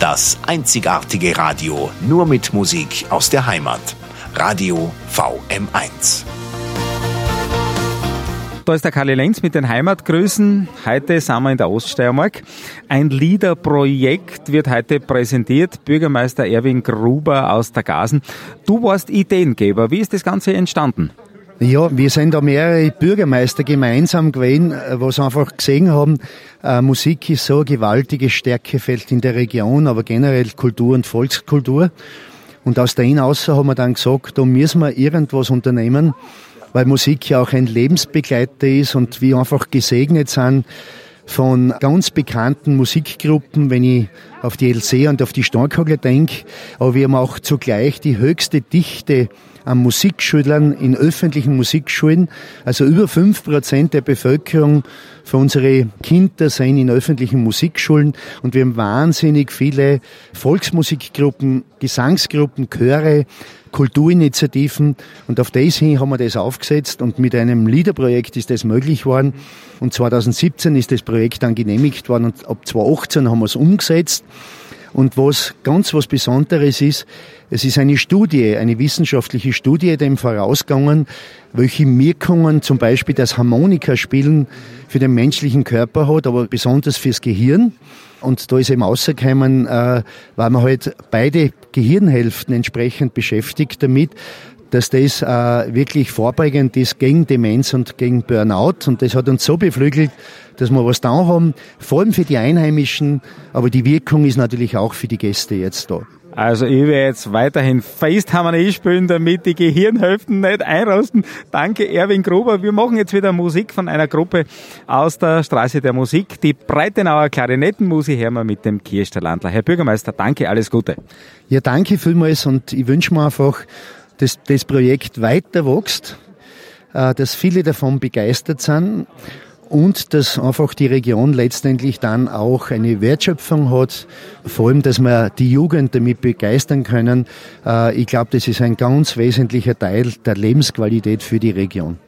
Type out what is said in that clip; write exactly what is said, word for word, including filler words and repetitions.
Das einzigartige Radio, nur mit Musik aus der Heimat. Radio V M eins. Da ist der Karli Lenz mit den Heimatgrüßen. Heute sind wir in der Oststeiermark. Ein Liederprojekt wird heute präsentiert. Bürgermeister Erwin Gruber aus der Gasen. Du warst Ideengeber. Wie ist das Ganze entstanden? Ja, wir sind da mehrere Bürgermeister gemeinsam gewesen, was einfach gesehen haben, äh, Musik ist so ein gewaltiges Stärkefeld in der Region, aber generell Kultur und Volkskultur. Und aus dahin hinaus haben wir dann gesagt, da müssen wir irgendwas unternehmen, weil Musik ja auch ein Lebensbegleiter ist und wir einfach gesegnet sind von ganz bekannten Musikgruppen, wenn ich auf die L C und auf die Steinkogler denke, aber wir haben auch zugleich die höchste Dichte an Musikschülern in öffentlichen Musikschulen. Also über fünf Prozent der Bevölkerung für unsere Kinder sind in öffentlichen Musikschulen und wir haben wahnsinnig viele Volksmusikgruppen, Gesangsgruppen, Chöre, Kulturinitiativen und auf das hin haben wir das aufgesetzt und mit einem Liederprojekt ist das möglich worden und zwanzig siebzehn ist das Projekt dann genehmigt worden und ab zwanzig achtzehn haben wir es umgesetzt. Und was ganz was Besonderes ist, es ist eine Studie, eine wissenschaftliche Studie dem vorausgegangen, welche Wirkungen zum Beispiel das Harmonikaspielen für den menschlichen Körper hat, aber besonders fürs Gehirn. Und da ist eben rausgekommen, äh, weil man halt beide Gehirnhälften entsprechend beschäftigt damit, dass das äh, wirklich vorbeugend ist gegen Demenz und gegen Burnout. Und das hat uns so beflügelt, dass wir was da haben, vor allem für die Einheimischen, aber die Wirkung ist natürlich auch für die Gäste jetzt da. Also ich werde jetzt weiterhin Festharmonie spielen, damit die Gehirnhälften nicht einrosten. Danke Erwin Gruber. Wir machen jetzt wieder Musik von einer Gruppe aus der Straße der Musik. Die Breitenauer Klarinettenmusik hören wir mit dem Kirchterlandler. Herr Bürgermeister, danke, alles Gute. Ja, danke vielmals und ich wünsche mir einfach, dass das Projekt weiter wächst, dass viele davon begeistert sind und dass einfach die Region letztendlich dann auch eine Wertschöpfung hat, vor allem, dass wir die Jugend damit begeistern können. Ich glaube, das ist ein ganz wesentlicher Teil der Lebensqualität für die Region.